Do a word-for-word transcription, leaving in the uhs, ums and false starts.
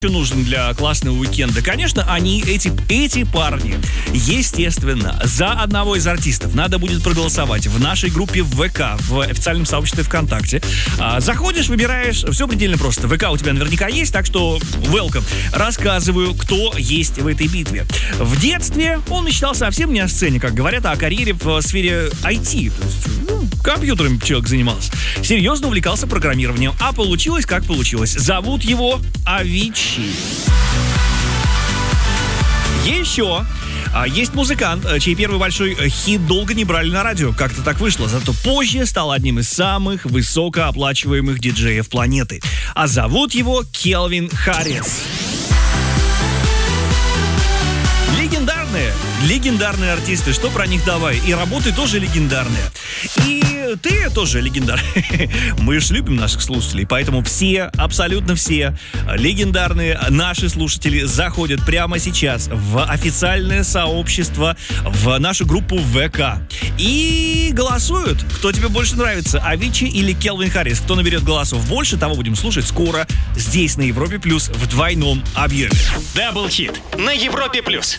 нужен для классного уикенда? Конечно, они, эти, эти парни. Естественно, за одного из артистов надо будет проголосовать в нашей группе в ВК, в официальном сообществе ВКонтакте. А, заходишь, выбираешь, все предельно просто. ВК у тебя наверняка есть, так что welcome. Рассказываю, кто есть в этой битве. В детстве он мечтал совсем не о сцене, как говорят, а о карьере в сфере ай ти. То есть, ну, компьютером человек занимался. Серьезно увлекался программированием, а получилось, как получилось. Зовут его Avicii. Еще а, есть музыкант, чей первый большой хит долго не брали на радио. Как-то так вышло. Зато позже стал одним из самых высокооплачиваемых диджеев планеты. А зовут его Кельвин Харрис. Легендарные, легендарные артисты, что про них давай. И работы тоже легендарные. И ты тоже легендарный. Мы же любим наших слушателей, поэтому все, абсолютно все легендарные наши слушатели заходят прямо сейчас в официальное сообщество, в нашу группу ВК. И голосуют, кто тебе больше нравится, Avicii или Кельвин Харрис. Кто наберет голосов больше, того будем слушать скоро здесь, на Европе Плюс, в двойном объеме. Даблхит на Европе Плюс.